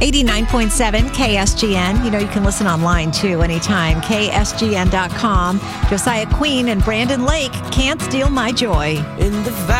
89.7 KSGN. You know, you can listen online too anytime. KSGN.com. Josiah Queen and Brandon Lake, Can't Steal My Joy. In the